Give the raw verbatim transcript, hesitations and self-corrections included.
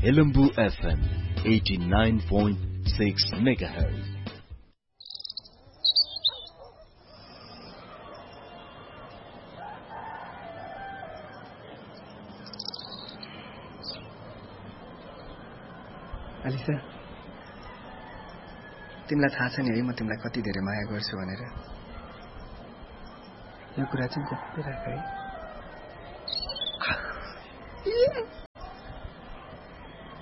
Helambu F M eighty-nine point six megahertz. Alisa, तिमीलाई थाहा छ नि है म तिमीलाई कति धेरै माया गर्छु भनेर। यो कुरा चाहिँ गोप्य राख है।